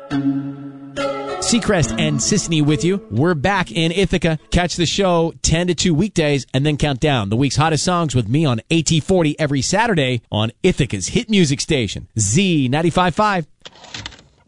Seacrest and Sisney with you. We're back in Ithaca. Catch the show 10 to 2 weekdays and then count down the week's hottest songs with me on AT40 every Saturday on Ithaca's hit music station, Z95.5.